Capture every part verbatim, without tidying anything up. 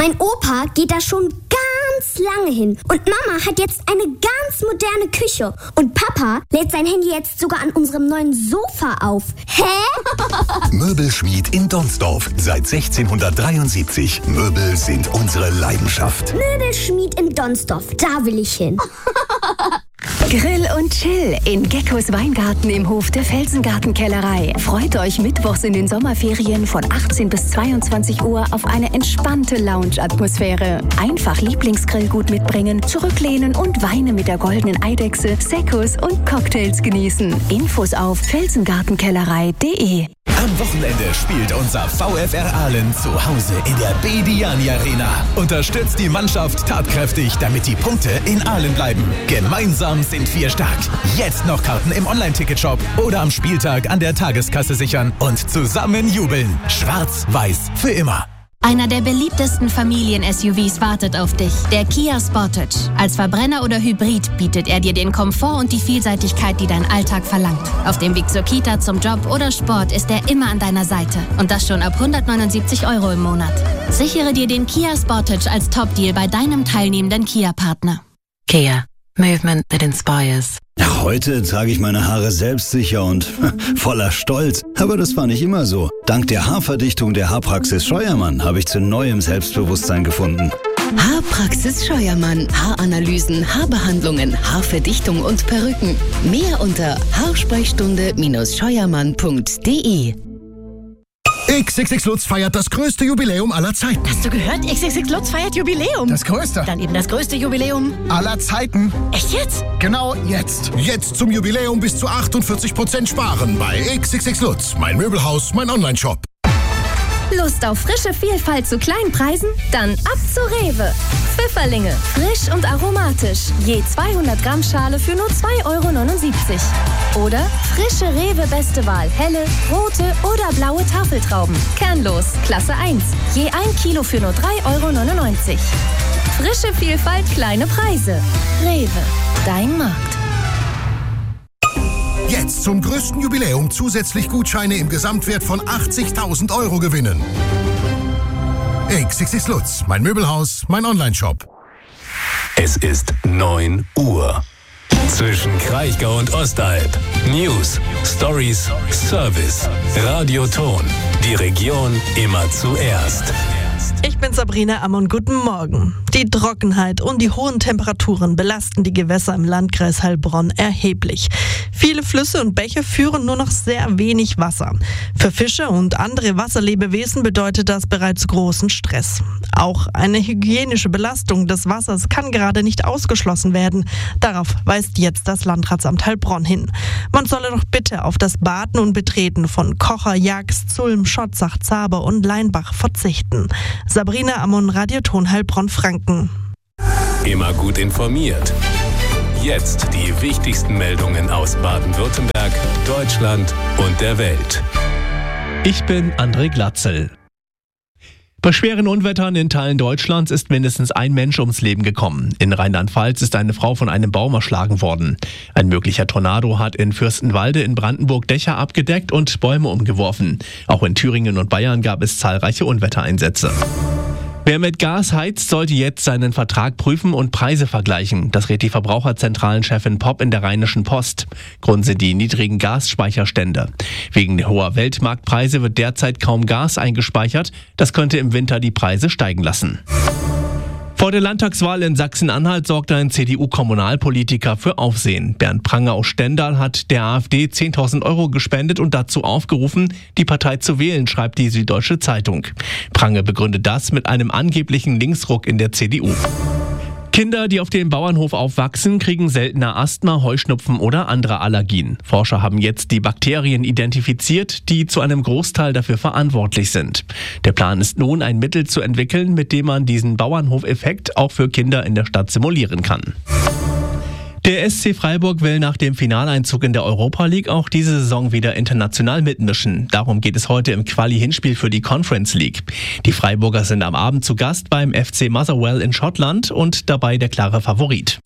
Mein Opa geht da schon ganz lange hin. Und Mama hat jetzt eine ganz moderne Küche. Und Papa lädt sein Handy jetzt sogar an unserem neuen Sofa auf. Hä? Möbelschmied in Donsdorf. Seit sechzehnhundertdreiundsiebzig. Möbel sind unsere Leidenschaft. Möbelschmied in Donsdorf. Da will ich hin. Grill und Chill in Geckos Weingarten im Hof der Felsengartenkellerei. Freut euch mittwochs in den Sommerferien von achtzehn bis zweiundzwanzig Uhr auf eine entspannte Lounge-Atmosphäre. Einfach Lieblingsgrillgut mitbringen, zurücklehnen und Weine mit der goldenen Eidechse, Seccos und Cocktails genießen. Infos auf felsengartenkellerei punkt de. Am Wochenende spielt unser VfR Aalen zu Hause in der Bediani Arena. Unterstützt die Mannschaft tatkräftig, damit die Punkte in Aalen bleiben. Gemeinsam sind wir stark. Jetzt noch Karten im Online-Ticketshop oder am Spieltag an der Tageskasse sichern und zusammen jubeln. Schwarz-Weiß für immer. Einer der beliebtesten Familien-S U Vs wartet auf dich, der Kia Sportage. Als Verbrenner oder Hybrid bietet er dir den Komfort und die Vielseitigkeit, die dein Alltag verlangt. Auf dem Weg zur Kita, zum Job oder Sport ist er immer an deiner Seite. Und das schon ab hundertneunundsiebzig Euro im Monat. Sichere dir den Kia Sportage als Top-Deal bei deinem teilnehmenden Kia-Partner. Kia. Movement that inspires. Heute trage ich meine Haare selbstsicher und voller Stolz. Aber das war nicht immer so. Dank der Haarverdichtung der Haarpraxis Scheuermann habe ich zu neuem Selbstbewusstsein gefunden. Haarpraxis Scheuermann. Haaranalysen, Haarbehandlungen, Haarverdichtung und Perücken. Mehr unter haarsprechstunde Scheuermann punkt de. X X X Lutz feiert das größte Jubiläum aller Zeiten. Hast du gehört? X X X Lutz feiert Jubiläum. Das größte. Dann eben das größte Jubiläum aller Zeiten. Echt jetzt? Genau jetzt. Jetzt zum Jubiläum bis zu achtundvierzig Prozent sparen bei X X X Lutz. Mein Möbelhaus, mein Online-Shop. Lust auf frische Vielfalt zu kleinen Preisen? Dann ab zu Rewe. Pfifferlinge, frisch und aromatisch. Je zweihundert Gramm Schale für nur zwei Euro neunundsiebzig. Oder frische Rewe Beste Wahl, helle, rote oder blaue Tafeltrauben. Kernlos, Klasse eins. Je ein Kilo für nur drei Euro neunundneunzig. Frische Vielfalt, kleine Preise. Rewe, dein Markt. Jetzt zum größten Jubiläum zusätzlich Gutscheine im Gesamtwert von achtzigtausend Euro gewinnen. X X X Lutz, mein Möbelhaus, mein Online-Shop. Es ist neun Uhr. Zwischen Kraichgau und Ostalb. News, Stories, Service, Radioton. Die Region immer zuerst. Ich bin Sabrina Ammon, guten Morgen. Die Trockenheit und die hohen Temperaturen belasten die Gewässer im Landkreis Heilbronn erheblich. Viele Flüsse und Bäche führen nur noch sehr wenig Wasser. Für Fische und andere Wasserlebewesen bedeutet das bereits großen Stress. Auch eine hygienische Belastung des Wassers kann gerade nicht ausgeschlossen werden. Darauf weist jetzt das Landratsamt Heilbronn hin. Man solle doch bitte auf das Baden und Betreten von Kocher, Jax, Zulm, Schotzach, Zaber und Leinbach verzichten. Sabrina Ammon, Radioton Heilbronn-Franken. Immer gut informiert. Jetzt die wichtigsten Meldungen aus Baden-Württemberg, Deutschland und der Welt. Ich bin André Glatzel. Bei schweren Unwettern in Teilen Deutschlands ist mindestens ein Mensch ums Leben gekommen. In Rheinland-Pfalz ist eine Frau von einem Baum erschlagen worden. Ein möglicher Tornado hat in Fürstenwalde in Brandenburg Dächer abgedeckt und Bäume umgeworfen. Auch in Thüringen und Bayern gab es zahlreiche Unwettereinsätze. Wer mit Gas heizt, sollte jetzt seinen Vertrag prüfen und Preise vergleichen. Das rät die Verbraucherzentralenchefin Popp in der Rheinischen Post. Grund sind die niedrigen Gasspeicherstände. Wegen hoher Weltmarktpreise wird derzeit kaum Gas eingespeichert. Das könnte im Winter die Preise steigen lassen. Vor der Landtagswahl in Sachsen-Anhalt sorgte ein C D U-Kommunalpolitiker für Aufsehen. Bernd Pranger aus Stendal hat der AfD zehntausend Euro gespendet und dazu aufgerufen, die Partei zu wählen, schreibt die Süddeutsche Zeitung. Pranger begründet das mit einem angeblichen Linksruck in der C D U. Kinder, die auf dem Bauernhof aufwachsen, kriegen seltener Asthma, Heuschnupfen oder andere Allergien. Forscher haben jetzt die Bakterien identifiziert, die zu einem Großteil dafür verantwortlich sind. Der Plan ist nun, ein Mittel zu entwickeln, mit dem man diesen Bauernhofeffekt auch für Kinder in der Stadt simulieren kann. Der S C Freiburg will nach dem Finaleinzug in der Europa League auch diese Saison wieder international mitmischen. Darum geht es heute im Quali-Hinspiel für die Conference League. Die Freiburger sind am Abend zu Gast beim F C Motherwell in Schottland und dabei der klare Favorit.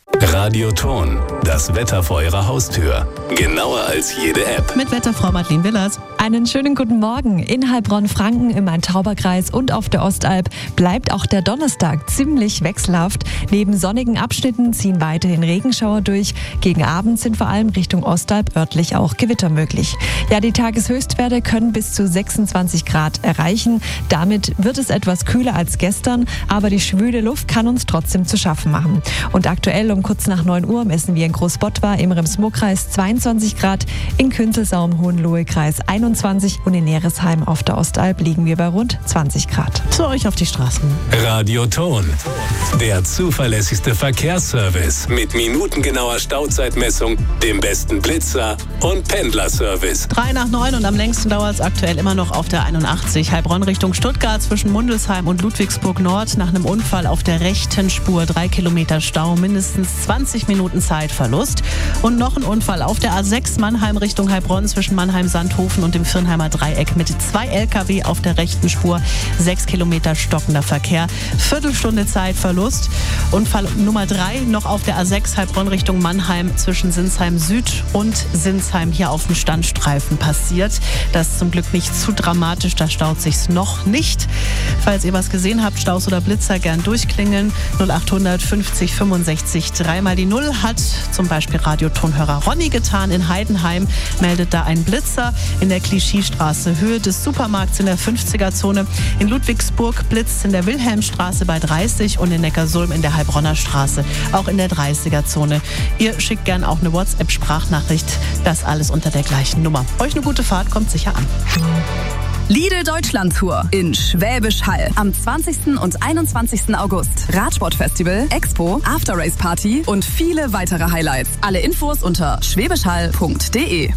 Radioton, das Wetter vor Ihrer Haustür. Genauer als jede App. Mit Wetterfrau Madeleine Willers. Einen schönen guten Morgen. In Heilbronn-Franken im Main-Tauber-Kreis und auf der Ostalb bleibt auch der Donnerstag ziemlich wechselhaft. Neben sonnigen Abschnitten ziehen weiterhin Regenschauer durch. Gegen Abend sind vor allem Richtung Ostalb örtlich auch Gewitter möglich. Ja, die Tageshöchstwerte können bis zu sechsundzwanzig Grad erreichen. Damit wird es etwas kühler als gestern, aber die schwüle Luft kann uns trotzdem zu schaffen machen. Und aktuell um kurz nach neun Uhr messen wir in Großbottwar im Rems-Murr-Kreis zweiundzwanzig Grad, in Künzelsau im Hohenlohe-Kreis einundzwanzig und in Neresheim auf der Ostalb liegen wir bei rund zwanzig Grad. Zu euch auf die Straßen. Radioton, der zuverlässigste Verkehrsservice mit minutengenauer Stauzeitmessung, dem besten Blitzer und Pendlerservice. Drei nach neun und am längsten dauert es aktuell immer noch auf der einundachtzig Heilbronn Richtung Stuttgart zwischen Mundelsheim und Ludwigsburg Nord nach einem Unfall auf der rechten Spur. Drei Kilometer Stau, mindestens zwanzig Minuten Zeitverlust. Und noch ein Unfall auf der A sechs Mannheim Richtung Heilbronn zwischen Mannheim-Sandhofen und dem Firnheimer Dreieck mit zwei L K W auf der rechten Spur. Sechs Kilometer stockender Verkehr. Viertelstunde Zeitverlust. Unfall Nummer drei noch auf der A sechs Heilbronn Richtung Mannheim zwischen Sinsheim Süd und Sinsheim hier auf dem Standstreifen passiert. Das ist zum Glück nicht zu dramatisch, da staut sich's noch nicht. Falls ihr was gesehen habt, Staus oder Blitzer, gern durchklingeln. null achthundert fünfzig fünfundsechzig dreimal die Null hat zum Beispiel Radiotonhörer Ronny getan. In Heidenheim meldet da ein Blitzer in der Clichy-Straße, Höhe des Supermarkts in der fünfziger-Zone. In Ludwigsburg blitzt in der Wilhelmstraße bei dreißig und in Neckarsulm in der Heilbronner Straße, auch in der dreißiger-Zone. Ihr schickt gern auch eine WhatsApp-Sprachnachricht, das alles unter der gleichen Nummer. Euch eine gute Fahrt, kommt sicher an. Lidl Deutschland Tour in Schwäbisch Hall am zwanzigsten und einundzwanzigsten August. Radsportfestival, Expo, After-Race Party und viele weitere Highlights. Alle Infos unter schwäbischhall punkt de.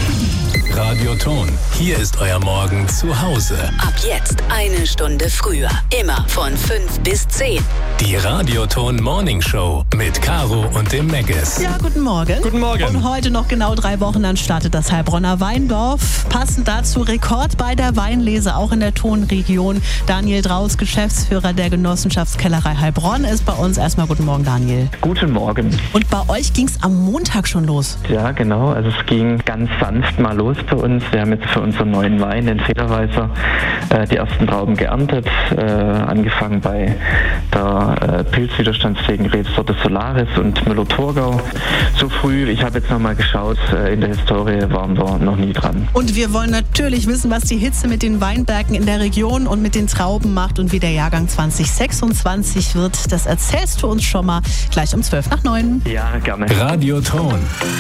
Radioton, hier ist euer Morgen zu Hause. Ab jetzt eine Stunde früher. Immer von fünf bis zehn. Die Radioton Morning Show mit Caro und dem Megges. Ja, guten Morgen. Guten Morgen. Und heute noch genau drei Wochen, dann startet das Heilbronner Weindorf. Passend dazu Rekord bei der Weinlese, auch in der Tonregion. Daniel Draus, Geschäftsführer der Genossenschaftskellerei Heilbronn, ist bei uns. Erstmal guten Morgen, Daniel. Guten Morgen. Und bei euch ging es am Montag schon los. Ja, genau. Also es ging ganz sanft mal los bei uns. Wir haben jetzt für unseren neuen Wein, den Federweißer, äh, die ersten Trauben geerntet. Äh, angefangen bei der äh, pilzwiderstandsfähigen Rebsorte Solaris und Müller-Thurgau. So früh, ich habe jetzt nochmal geschaut, äh, in der Historie waren wir noch nie dran. Und wir wollen natürlich wissen, was die Hitze mit den Weinbergen in der Region und mit den Trauben macht und wie der Jahrgang zwanzig sechsundzwanzig wird. Das erzählst du uns schon mal gleich um zwölf nach neun. Ja, gerne. Radioton,